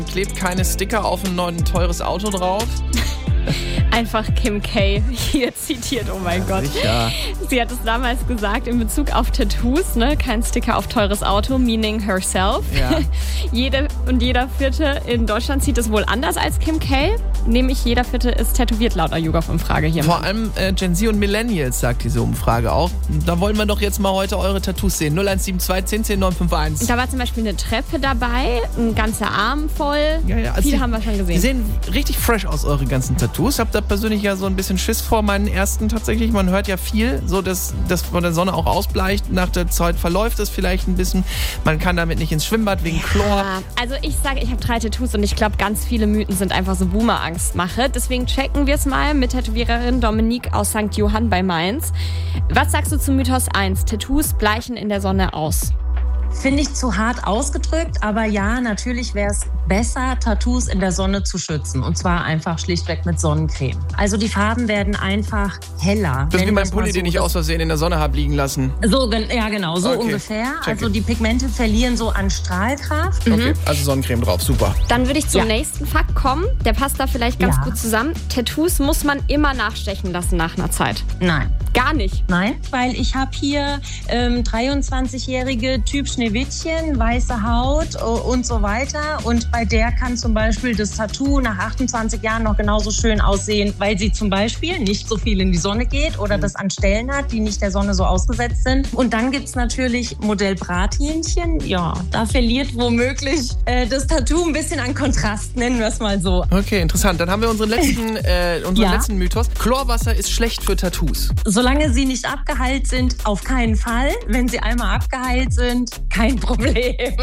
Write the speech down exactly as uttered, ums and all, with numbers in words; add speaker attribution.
Speaker 1: Klebt keine Sticker auf ein neues teures Auto drauf?
Speaker 2: Einfach Kim K. hier zitiert, oh mein
Speaker 1: Ja,
Speaker 2: Gott.
Speaker 1: sicher.
Speaker 2: Sie hat es damals gesagt in Bezug auf Tattoos, ne? Kein Sticker auf teures Auto, meaning herself.
Speaker 1: Ja.
Speaker 2: Jede und jeder Vierte in Deutschland sieht es wohl anders als Kim K. Nämlich jeder Vierte ist tätowiert laut der YouGov-Umfrage hier.
Speaker 1: Vor allem äh, Gen Z und Millennials, sagt diese Umfrage auch. Da wollen wir doch jetzt mal heute eure Tattoos sehen. null eins sieben zwei, eins null, zehn, neun fünf eins.
Speaker 2: Da war zum Beispiel eine Treppe dabei, ein ganzer Arm voll.
Speaker 1: Ja, ja, also
Speaker 2: Viel
Speaker 1: die,
Speaker 2: haben wir schon
Speaker 1: Die
Speaker 2: gesehen.
Speaker 1: sehen richtig fresh aus, eure ganzen Tattoos. Ich habe da persönlich ja so ein bisschen Schiss vor meinen ersten tatsächlich. Man hört ja viel, so dass das von der Sonne auch ausbleicht. Nach der Zeit verläuft es vielleicht ein bisschen. Man kann damit nicht ins Schwimmbad wegen Chlor.
Speaker 2: Ja, also ich sage, ich habe drei Tattoos und ich glaube, ganz viele Mythen sind einfach so Boomer-Angstmache. Deswegen checken wir es mal mit Tätowiererin Dominique aus Sankt Johann bei Mainz. Was sagst du zu Mythos eins? Tattoos bleichen in der Sonne aus.
Speaker 3: Finde ich zu hart ausgedrückt, aber ja, natürlich wäre es besser, Tattoos in der Sonne zu schützen. Und zwar einfach schlichtweg mit Sonnencreme. Also die Farben werden einfach heller.
Speaker 1: Das ist wie
Speaker 3: Nennen
Speaker 1: mein
Speaker 3: wir's mal
Speaker 1: Pulli,
Speaker 3: so.
Speaker 1: den ich aus Versehen in der Sonne habe liegen lassen.
Speaker 3: So, gen- ja genau, so
Speaker 1: Okay,
Speaker 3: ungefähr.
Speaker 1: check
Speaker 3: Also
Speaker 1: it.
Speaker 3: die Pigmente verlieren so an Strahlkraft.
Speaker 1: Okay, also Sonnencreme drauf, super.
Speaker 2: Dann würde ich zum
Speaker 3: Ja.
Speaker 2: nächsten Fakt kommen. Der passt da vielleicht ganz
Speaker 3: Ja.
Speaker 2: gut zusammen. Tattoos muss man immer nachstechen lassen nach einer Zeit.
Speaker 3: Nein.
Speaker 2: Gar nicht.
Speaker 3: Nein, weil ich habe hier ähm, dreiundzwanzigjährige Typ Schneewittchen, weiße Haut äh, und so weiter. Und bei der kann zum Beispiel das Tattoo nach achtundzwanzig Jahren noch genauso schön aussehen, weil sie zum Beispiel nicht so viel in die Sonne geht oder das an Stellen hat, die nicht der Sonne so ausgesetzt sind. Und dann gibt's natürlich Modell Brathähnchen. Ja, da verliert womöglich äh, das Tattoo ein bisschen an Kontrast, nennen wir es mal so.
Speaker 1: Okay, interessant. Dann haben wir unseren letzten, äh, unseren
Speaker 3: Ja.
Speaker 1: letzten Mythos. Chlorwasser ist schlecht für Tattoos.
Speaker 3: Solange sie nicht abgeheilt sind, auf keinen Fall. Wenn sie einmal abgeheilt sind, kein Problem.